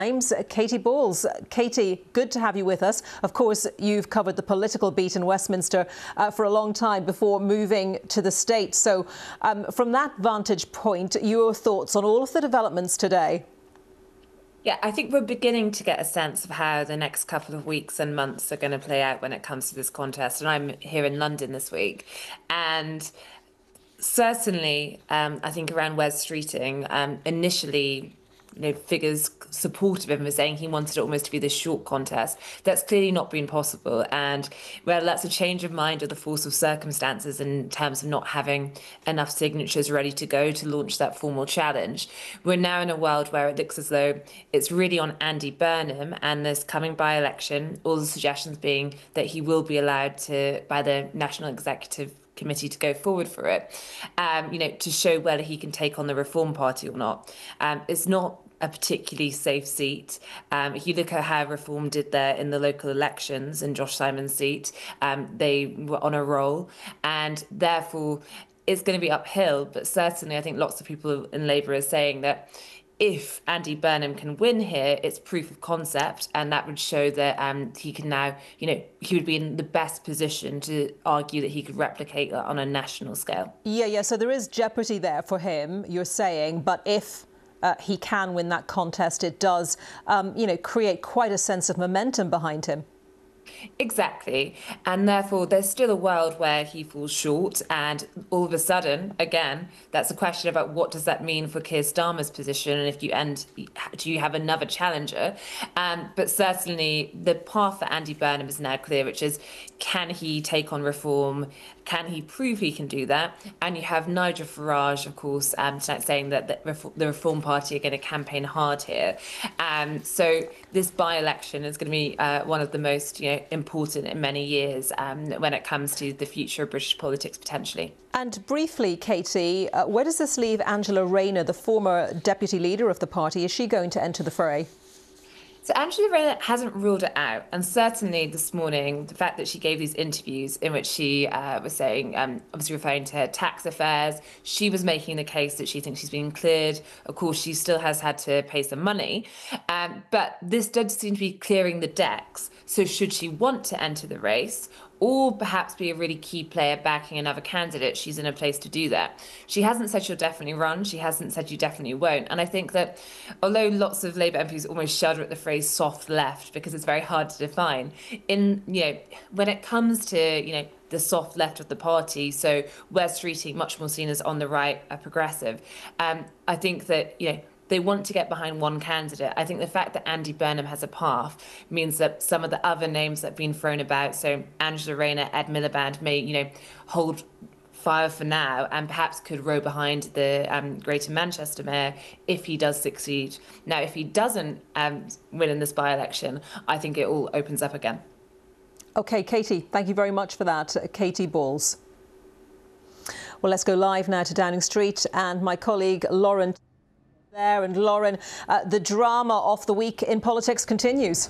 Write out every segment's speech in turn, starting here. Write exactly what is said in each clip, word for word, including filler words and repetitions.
Times, Katy Bowles. Katy, good to have you with us. Of course, you've covered the political beat in Westminster uh, for a long time before moving to the States. So um, from that vantage point, your thoughts on all of the developments today? Yeah, I think we're beginning to get a sense of how the next couple of weeks and months are going to play out when it comes to this contest. And I'm here in London this week. And certainly, um, I think around Wes Streeting, um, initially, you know, figures supportive of him were saying he wanted it almost to be this short contest. That's clearly not been possible. And whether that's a change of mind or the force of circumstances in terms of not having enough signatures ready to go to launch that formal challenge, we're now in a world where it looks as though it's really on Andy Burnham and this coming by-election, all the suggestions being that he will be allowed to, by the National Executive Committee, to go forward for it, um, you know, to show whether he can take on the Reform Party or not. Um, it's not a particularly safe seat. Um, if you look at how Reform did there in the local elections in Josh Simon's seat, um, they were on a roll, and therefore it's going to be uphill. But certainly I think lots of people in Labour are saying that if Andy Burnham can win here, it's proof of concept, and that would show that um, he can now, you know, he would be in the best position to argue that he could replicate that on a national scale. Yeah, yeah, so there is jeopardy there for him, you're saying, but if uh, he can win that contest, it does, um, you know, create quite a sense of momentum behind him. Exactly. And therefore, there's still a world where he falls short. And all of a sudden, again, that's a question about what does that mean for Keir Starmer's position? And if you end, do you have another challenger? Um, but certainly the path for Andy Burnham is now clear, which is, can he take on Reform? Can he prove he can do that? And you have Nigel Farage, of course, um, saying that the Reform Party are going to campaign hard here. Um, so this by-election is going to be uh, one of the most, you know, important in many years um, when it comes to the future of British politics, potentially. And briefly, Katy, uh, where does this leave Angela Rayner, the former deputy leader of the party? Is she going to enter the fray? So Angela Rayner hasn't ruled it out, and certainly this morning, the fact that she gave these interviews in which she uh, was saying, um, obviously referring to her tax affairs, she was making the case that she thinks she's been cleared. Of course, she still has had to pay some money, um, but this does seem to be clearing the decks. So should she want to enter the race, or perhaps be a really key player backing another candidate, she's in a place to do that. She hasn't said she'll definitely run. She hasn't said you definitely won't. And I think that although lots of Labour M Ps almost shudder at the phrase soft left because it's very hard to define, in, you know, when it comes to, you know, the soft left of the party, so Wes Streeting much more seen as on the right, a progressive, um, I think that, you know, they want to get behind one candidate. I think the fact that Andy Burnham has a path means that some of the other names that have been thrown about, so Angela Rayner, Ed Miliband, may, you know, hold fire for now and perhaps could row behind the um, Greater Manchester mayor if he does succeed. Now, if he doesn't um, win in this by-election, I think it all opens up again. OK, Katy, thank you very much for that. Katy Bowles. Well, let's go live now to Downing Street and my colleague Lauren there. And Lauren, uh, the drama of the week in politics continues.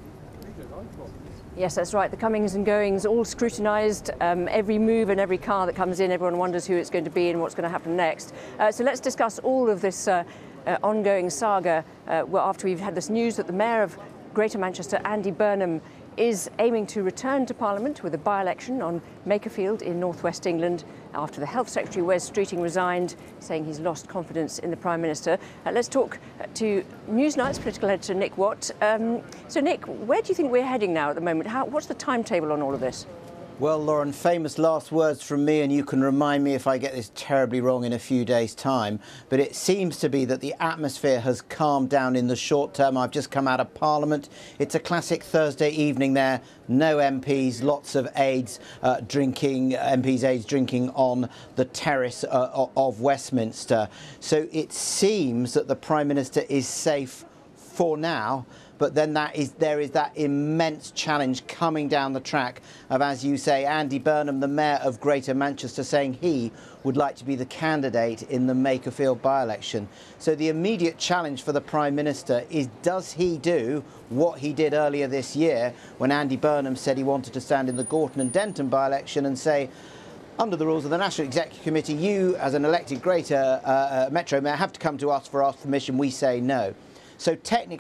Yes, that's right. The comings and goings all scrutinised. Um, every move and every car that comes in, everyone wonders who it's going to be and what's going to happen next. Uh, so let's discuss all of this uh, uh, ongoing saga uh, well, after we've had this news that the Mayor of Greater Manchester, Andy Burnham, is aiming to return to Parliament with a by-election on Makerfield in northwest England after the Health Secretary Wes Streeting resigned, saying he's lost confidence in the Prime Minister. Uh, let's talk to Newsnight's political editor Nick Watt. Um, so Nick, where do you think we're heading now at the moment? How, what's the timetable on all of this? Well, Lauren, famous last words from me, and you can remind me if I get this terribly wrong in a few days' time, but it seems to be that the atmosphere has calmed down in the short term. I've just come out of Parliament. It's a classic Thursday evening there. No M Ps, lots of aides uh, drinking, M Ps aides drinking on the terrace uh, of Westminster. So it seems that the Prime Minister is safe for now. But then that is, there is that immense challenge coming down the track of, as you say, Andy Burnham, the Mayor of Greater Manchester, saying he would like to be the candidate in the Makerfield by-election. So the immediate challenge for the Prime Minister is, does he do what he did earlier this year when Andy Burnham said he wanted to stand in the Gorton and Denton by-election and say, under the rules of the National Executive Committee, you, as an elected Greater uh, uh, Metro Mayor, have to come to us for our permission. We say no. So technically,